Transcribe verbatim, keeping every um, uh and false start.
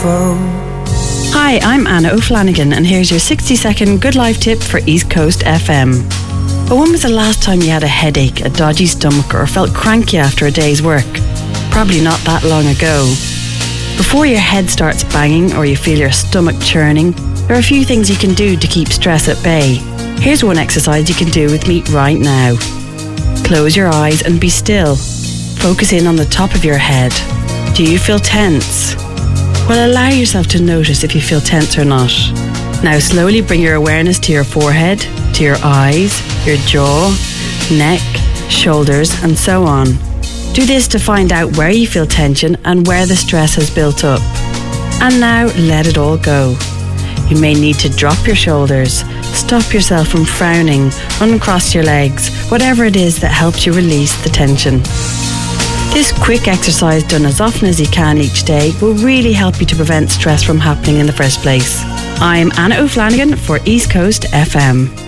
fall. Hi, I'm Anna O'Flanagan, and here's your sixty second Good Life tip for East Coast F M. But when was the last time you had a headache, a dodgy stomach, or felt cranky after a day's work? Probably not that long ago. Before your head starts banging or you feel your stomach churning, there are a few things you can do to keep stress at bay. Here's one exercise you can do with me right now. Close your eyes and be still. Focus in on the top of your head. Do you feel tense? Well, allow yourself to notice if you feel tense or not. Now slowly bring your awareness to your forehead, to your eyes, your jaw, neck, shoulders, and so on. Do this to find out where you feel tension and where the stress has built up. And now let it all go. You may need to drop your shoulders, stop yourself from frowning, uncross your legs, whatever it is that helps you release the tension. This quick exercise done as often as you can each day will really help you to prevent stress from happening in the first place. I'm Anna O'Flanagan for East Coast F M.